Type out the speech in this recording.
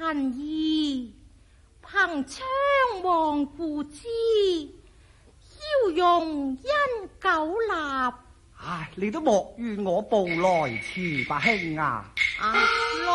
恨意，憑昌王父之，邀用因狗立。 唉，你都莫怨我步來遲吧，兄啊！